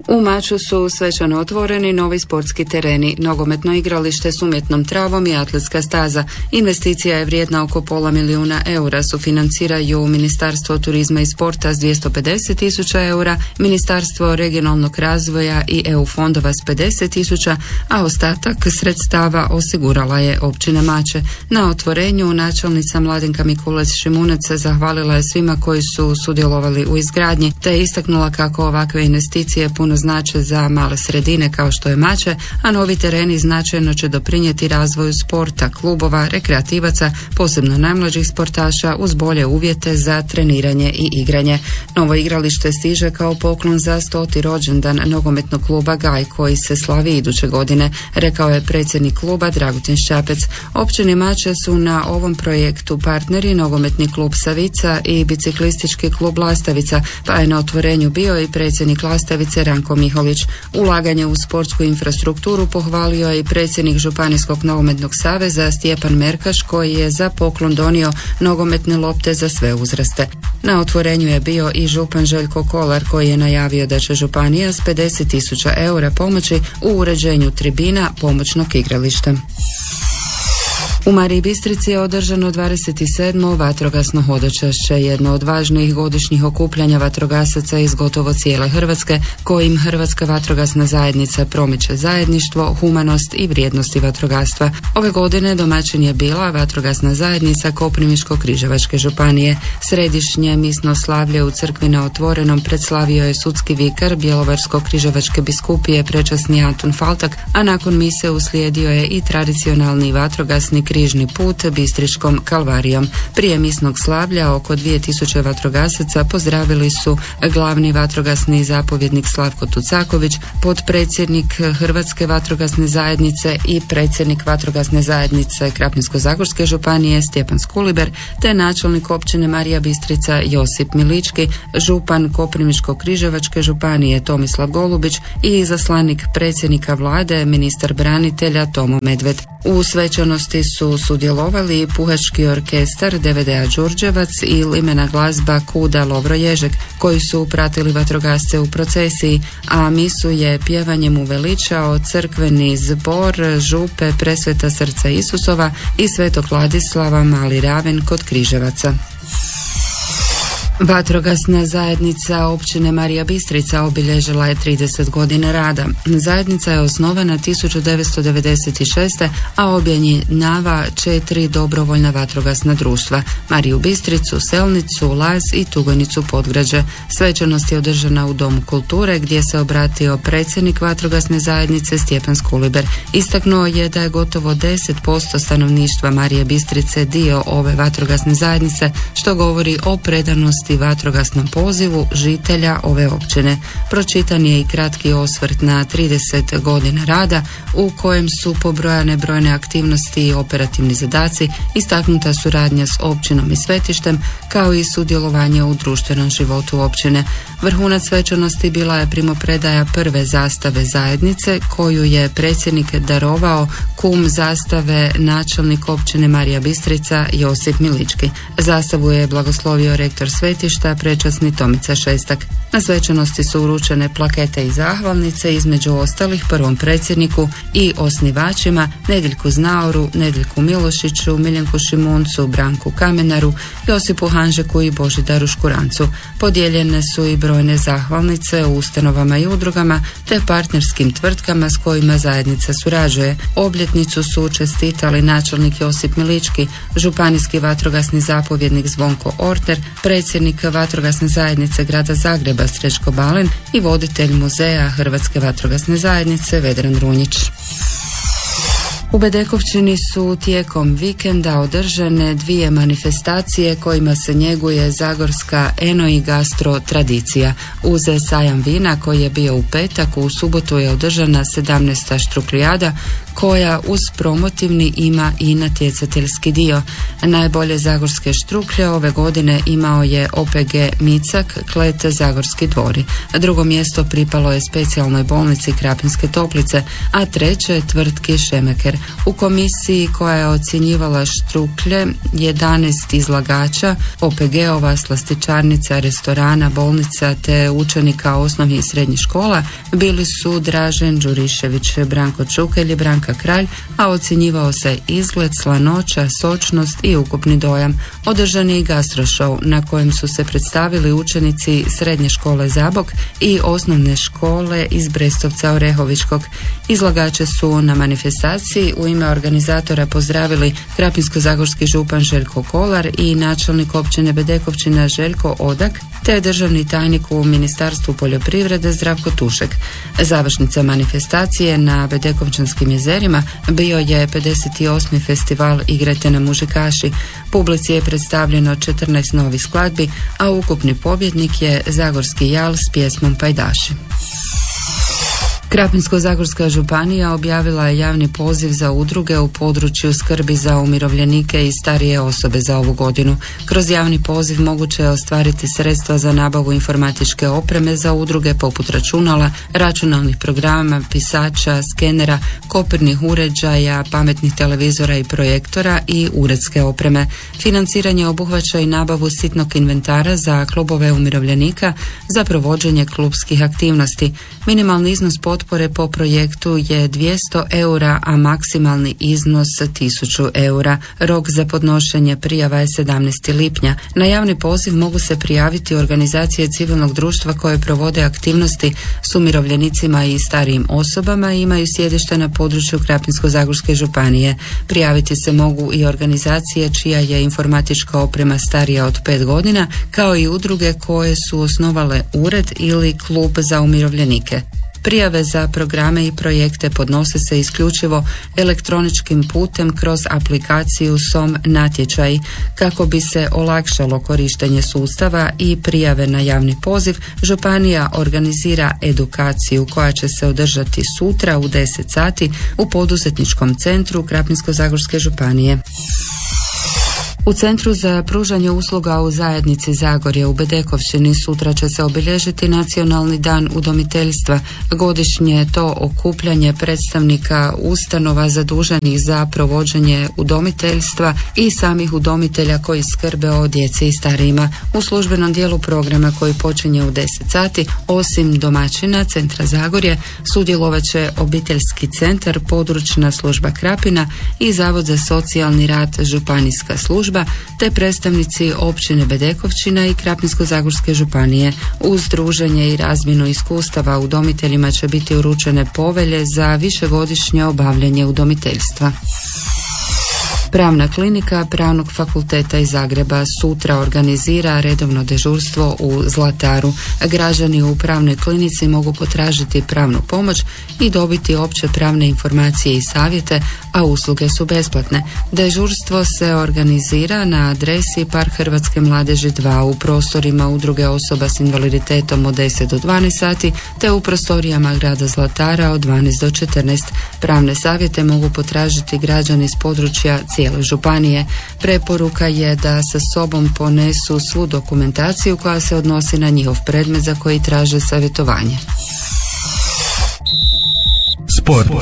U Maču su svečano otvoreni novi sportski tereni, nogometno igralište s umjetnom travom i atletska staza. Investicija je vrijedna oko €500 000, sufinanciraju Ministarstvo turizma i sporta s 250.000 eura, Ministarstvo regionalnog razvoja i EU fondova s 50.000, a ostatak sredstava osigurala je općina Mače. Na otvorenju načelnica Mladenka Mikulec-Šimunec zahvalila je svima koji su sudjelovali u izgradnji, te je istaknula kako ovakve investicije puno znače za male sredine kao što je Mače, a novi tereni značajno će doprinijeti razvoju sporta, klubova, rekreativaca, posebno najmlađih sportaša uz bolje uvjete za treniranje i igranje. Novo igralište stiže kao poklon za 100. rođendan nogometnog kluba Gaj koji se slavi iduće godine, rekao je predsjednik kluba Dragutin Šćapec. Općini Mače su na ovom projektu partneri nogometni klub Savica i biciklistički klub Lastavica, pa je na otvorenju bio i predsjednik Lastavice Ranko Miholić. Ulaganje u sportsku infrastrukturu pohvalio je i predsjednik Županijskog nogometnog saveza Stjepan Merkaš koji je za poklon donio nogometne lopte za sve uzraste. Na otvorenju je bio i župan Željko Kolar koji je najavio da će županija s 50.000 eura pomoći u uređenju tribina pomoćnog igrališta. U Mariji Bistrici je održano 27. vatrogasno hodočašće, jedno od važnijih godišnjih okupljanja vatrogasaca iz gotovo cijele Hrvatske, kojim Hrvatska vatrogasna zajednica promiče zajedništvo, humanost i vrijednosti vatrogastva. Ove godine domaćin je bila vatrogasna zajednica Koprivničko-križevačke županije. Središnje misno slavlje u crkvi na Otvorenom predslavio je sudski vikar Bjelovarsko-križevačke biskupije prečasni Antun Faltak, a nakon mise uslijedio je i tradicionalni vatrogasni križni put Bistričkom kalvarijom. Prije misnog slavlja oko 2000 vatrogasaca pozdravili su glavni vatrogasni zapovjednik Slavko Tucaković, potpredsjednik Hrvatske vatrogasne zajednice i predsjednik vatrogasne zajednice Krapinsko-zagorske županije Stjepan Skuliber, te načelnik općine Marija Bistrica Josip Milički, župan Koprivničko-križevačke županije Tomislav Golubić i izaslanik predsjednika vlade, ministar branitelja Tomo Medved. U svečanosti su sudjelovali puhački orkestar DVD-a Đurđevac i limena glazba Kuda Lovro Ježek, koji su pratili vatrogasce u procesiji, a misu je pjevanjem uveličao crkveni zbor župe Presveta srca Isusova i Svetog Vladislava Mali Raven kod Križevaca. Vatrogasna zajednica općine Marija Bistrica obilježila je 30 godina rada. Zajednica je osnovana 1996. a objedinjava 4 dobrovoljna vatrogasna društva: Mariju Bistricu, Selnicu, Laz i Tugojnicu Podgrađe. Svečanost je održana u Domu kulture gdje se obratio predsjednik vatrogasne zajednice Stjepan Skuliber. Istaknuo je da je gotovo 10% stanovništva Marije Bistrice dio ove vatrogasne zajednice, što govori o predanosti vatrogasnom pozivu žitelja ove općine. Pročitan je i kratki osvrt na 30 godina rada u kojem su pobrojane brojne aktivnosti i operativni zadaci, istaknuta suradnja s općinom i svetištem, kao i sudjelovanje u društvenom životu općine. Vrhunac svečanosti bila je primopredaja prve zastave zajednice koju je predsjednik darovao kum zastave načelnik općine Marija Bistrica Josip Milički. Zastavu je blagoslovio rektor svetišta prečasni Tomica Šestak. Na svečanosti su uručene plakete i zahvalnice, između ostalih prvom predsjedniku i osnivačima Nediljku Znaoru, Nediljku Milošiću, Miljenku Šimuncu, Branku Kamenaru, Josipu Hanžeku i Božidaru Škurancu. Podijeljene su i brojne zahvalnice u ustanovama i udrugama te partnerskim tvrtkama s kojima zajednica surađuje. Obljetnicu su čestitali načelnik Josip Milički, županijski vatrogasni zapovjednik Zvonko Orter, predsjednik vatrogasne zajednice grada Zagreba Srećko Balen i voditelj muzeja Hrvatske vatrogasne zajednice Vedran Runjić. U Bedekovčini su tijekom vikenda održane 2 manifestacije kojima se njeguje zagorska eno i gastro tradicija. Uz sajam vina koji je bio u petak, u subotu je održana 17. štruklijada koja uz promotivni ima i natjecateljski dio. Najbolje zagorske štrukle ove godine imao je OPG Micak, Klet, Zagorski dvori. Drugo mjesto pripalo je specijalnoj bolnici Krapinske Toplice, a treće tvrtki Šemeker. U komisiji koja je ocjenjivala štrukle 11 izlagača, OPG-ova, slastičarnica, restorana, bolnica te učenika osnovnih i srednjih škola bili su Dražen Đurišević, Branko Čukelj i Branka Kralj, a ocjenjivao se izgled, slanoća, sočnost i ukupni dojam. Održan je i gastrošou na kojem su se predstavili učenici srednje škole Zabok i osnovne škole iz Brestovca Orehovičkog. Izlagače su na manifestaciji u ime organizatora pozdravili krapinsko-zagorski župan Željko Kolar i načelnik općine Bedekovčina Željko Odak, te državni tajnik u Ministarstvu poljoprivrede Zdravko Tušek. Završnica manifestacije na Bedekovčanskim jezerima bio je 58. festival Igrajte na mužikaši. Publici je predstavljeno 14 novih skladbi, a ukupni pobjednik je Zagorski jal s pjesmom Pajdaši. Krapinsko-zagorska županija objavila je javni poziv za udruge u području skrbi za umirovljenike i starije osobe za ovu godinu. Kroz javni poziv moguće je ostvariti sredstva za nabavu informatičke opreme za udruge poput računala, računalnih programa, pisača, skenera, kopirnih uređaja, pametnih televizora i projektora i uredske opreme. Financiranje obuhvaća i nabavu sitnog inventara za klubove umirovljenika za provođenje klubskih aktivnosti. Minimalni iznos potpore po projektu je 200 eura, a maksimalni iznos 1000 eura. Rok za podnošenje prijava je 17. lipnja. Na javni poziv mogu se prijaviti organizacije civilnog društva koje provode aktivnosti s umirovljenicima i starijim osobama i imaju sjedište na području Krapinsko-zagorske županije. Prijaviti se mogu i organizacije čija je informatička oprema starija od 5 godina, kao i udruge koje su osnovale ured ili klub za umirovljenike. Prijave za programe i projekte podnose se isključivo elektroničkim putem kroz aplikaciju SOM natječaj. Kako bi se olakšalo korištenje sustava i prijave na javni poziv, županija organizira edukaciju koja će se održati sutra u 10 sati u poduzetničkom centru Krapinsko-zagorske županije. U Centru za pružanje usluga u zajednici Zagorje u Bedekovčini sutra će se obilježiti Nacionalni dan udomiteljstva. Godišnje to okupljanje predstavnika ustanova zaduženih za provođenje udomiteljstva i samih udomitelja koji skrbe o djeci i starijima. U službenom dijelu programa koji počinje u 10 sati, osim domaćina Centra Zagorje, sudjelovat će obiteljski centar, područna služba Krapina i Zavod za socijalni rad, županijska služba, te predstavnici općine Bedekovčina i Krapinsko-zagorske županije. Uz druženje i razmjenu iskustava udomiteljima će biti uručene povelje za višegodišnje obavljanje udomiteljstva. Pravna klinika Pravnog fakulteta iz Zagreba sutra organizira redovno dežurstvo u Zlataru. Građani u pravnoj klinici mogu potražiti pravnu pomoć i dobiti opće pravne informacije i savjete, a usluge su besplatne. Dežurstvo se organizira na adresi Park Hrvatske mladeži 2 u prostorima Udruge osoba s invaliditetom od 10 do 12 sati te u prostorijama grada Zlatara od 12 do 14. Pravne savjete mogu potražiti građani iz područja cijele županije. Preporuka je da sa sobom ponesu svu dokumentaciju koja se odnosi na njihov predmet za koji traže savjetovanje. Sport.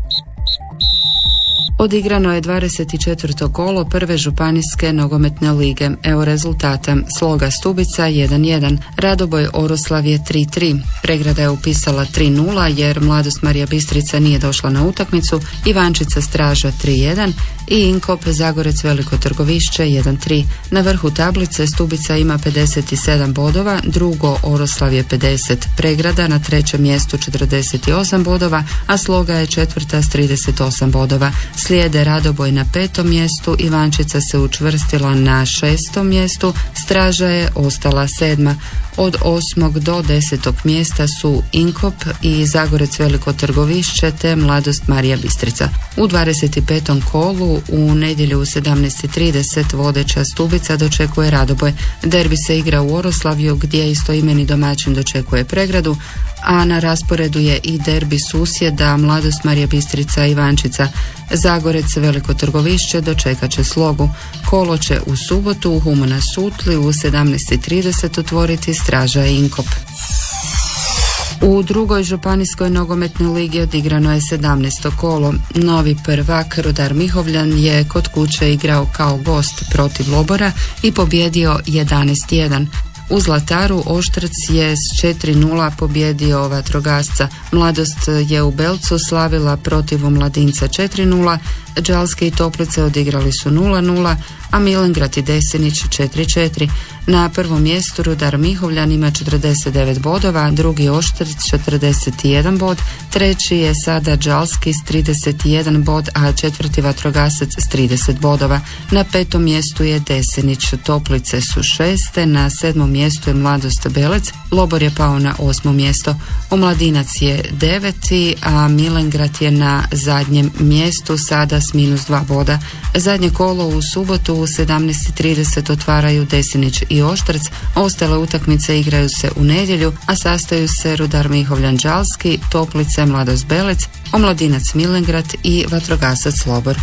Odigrano je 24. kolo prve županijske nogometne lige. Evo rezultata: Sloga Stubica 1-1, Radoboj Oroslav je 3-3, Pregrada je upisala 3-0 jer Mladost Marija Bistrica nije došla na utakmicu, Ivančica Straža 3-1 i Inkop Zagorec Veliko Trgovišće 1-3. Na vrhu tablice Stubica ima 57 bodova, drugo Oroslav je 50, Pregrada na trećem mjestu 48 bodova, a Sloga je četvrta s 38 bodova. Slijede Radoboj na 5. mjestu, Ivančica se učvrstila na 6. mjestu, Straža je ostala 7. Od 8. do 10. mjesta su Inkop i Zagorec Veliko Trgovišće te Mladost Marija Bistrica. U 25. kolu u nedjelju u 17:30 vodeća Stubica dočekuje Radoboj. Derbi se igra u Oroslavju gdje istoimeni domaćin dočekuje Pregradu, a na rasporedu je i derbi susjeda Mladost Marija Bistrica Ivančica. Zagorec Veliko Trgovišće dočekat će Slogu. Kolo će u subotu u Humana Sutli u 17:30 otvoriti Straža Inkop. U drugoj županijskoj nogometnoj ligi odigrano je 17. kolo. Novi prvak Rudar Mihovljan je kod kuće igrao kao gost protiv Lobora i pobjedio 11:1. U Zlataru Oštrc je s 4:0 pobjedio Vatrogasca. Mladost je u Belcu slavila protiv Omladinca 4:0, Đalske i Toplice odigrali su 0:0, a Milengrad i Desinić 4:4. Na prvom mjestu Rudar Mihovljan ima 49 bodova, drugi Oštrc 41 bod, treći je sada Đalski s 31 bod, a četvrti Vatrogasac s 30 bodova. Na petom mjestu je Desinić, Toplice su šeste, na sedmom mjestu je Mladost Belec, Lobor je pao na 8. mjesto. Omladinac je 9, a Milengrad je na zadnjem mjestu sada s -2 boda. Zadnje kolo u subotu u 17:30 otvaraju Desinić i Oštrc, ostale utakmice igraju se u nedjelju, a sastaju se Rudar Mihovljan Đalski, Toplice Mladost Belec, Omladinac Milengrad i Vatrogasac Lobor.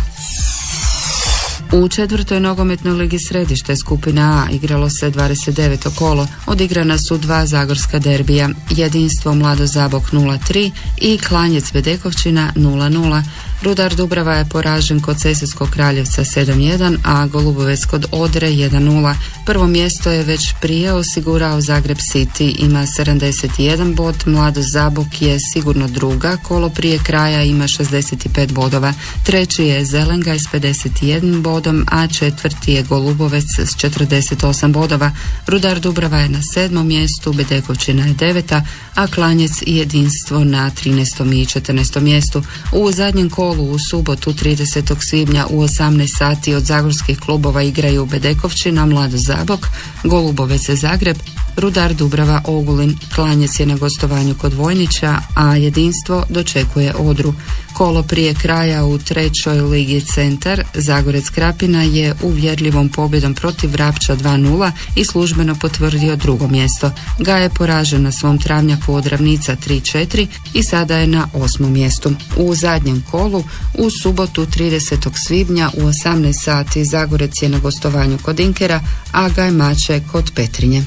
U četvrtoj nogometnoj ligi Središte skupina A igralo se 29. kolo. Odigrana su 2 zagorska derbija, Jedinstvo Mlado Zabok 0:3 i Klanjec Bedekovčina 0:0. Rudar Dubrava je poražen kod Sesvetskog Kraljevca 7:1, a Golubovec kod Odre 1:0. Prvo mjesto je već prije osigurao Zagreb City, ima 71 bod, Mlado Zabok je sigurno druga, kolo prije kraja ima 65 bodova. Treći je Zelengaj s 51 bodom, a četvrti je Golubovec s 48 bodova. Rudar Dubrava je na 7. mjestu, Bedekovčina je 9, a Klanjec i Jedinstvo na 13. i 14. mjestu. U zadnjem kolu u subotu 30. svibnja u 18 sati od zagorskih klubova igraju Bedekovčina, Mlado Zabok, Golubovec Zagreb, Rudar Dubrava Ogulin. Klanjec je na gostovanju kod Vojnića, a Jedinstvo dočekuje Odru. Kolo prije kraja u trećoj ligi Centar Zagorec Krapina je uvjerljivom pobjedom protiv Vrapča 2:0 i službeno potvrdio drugo mjesto. Ga je poražen na svom travnjaku od Ravnica 3:4 i sada je na 8. mjestu. U zadnjem kolu u subotu 30. svibnja u 18 sati Zagorec je na gostovanju kod Inkera, a Gajmače kod Petrinje.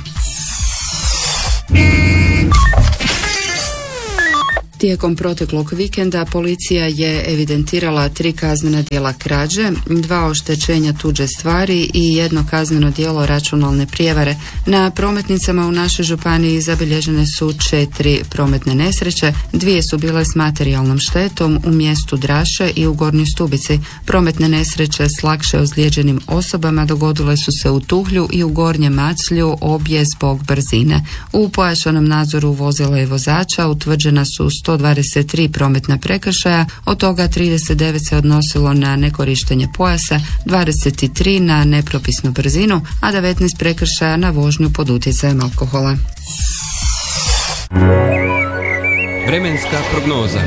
Tijekom proteklog vikenda policija je evidentirala 3 kaznena djela krađe, 2 oštećenja tuđe stvari i 1 kazneno djelo računalne prijevare. Na prometnicama u našoj županiji zabilježene su 4 prometne nesreće, 2 su bile s materijalnom štetom u mjestu Draše i u Gornjoj Stubici. Prometne nesreće s lakše ozlijeđenim osobama dogodile su se u Tuhlju i u Gornjem Maclju, obje zbog brzine. U pojačanom nadzoru vozila i vozača utvrđena su 123 prometna prekršaja, od toga 39 se odnosilo na nekorištenje pojasa, 23 na nepropisnu brzinu, a 19 prekršaja na vožnju pod utjecajem alkohola. Vremenska prognoza.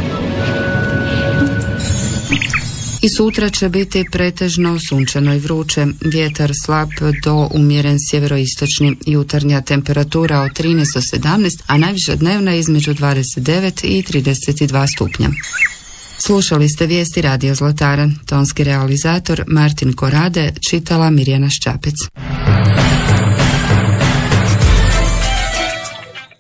I sutra će biti pretežno sunčano i vruće, vjetar slab do umjeren sjeveroistočni, jutarnja temperatura od 13 do 17, a najviša dnevna između 29 i 32 stupnja. Slušali ste vijesti Radio Zlatara, tonski realizator Martin Korade, čitala Mirjana Ščapec.